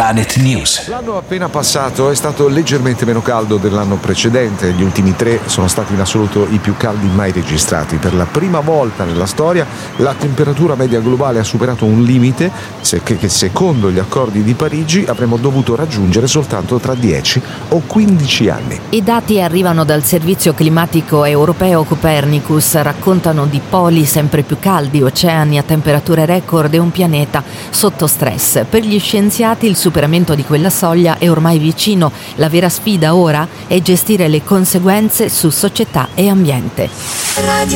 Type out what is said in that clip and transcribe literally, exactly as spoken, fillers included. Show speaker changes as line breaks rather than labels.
Planet News.
L'anno appena passato è stato leggermente meno caldo dell'anno precedente. Gli ultimi tre sono stati in assoluto i più caldi mai registrati. Per la prima volta nella storia la temperatura media globale ha superato un limite che secondo gli accordi di Parigi avremmo dovuto raggiungere soltanto tra dieci o quindici anni.
I dati arrivano dal servizio climatico europeo Copernicus, raccontano di poli sempre più caldi, oceani a temperature record e un pianeta sotto stress. Per gli scienziati il superamento di quella soglia è ormai vicino. La vera sfida ora è gestire le conseguenze su società e ambiente.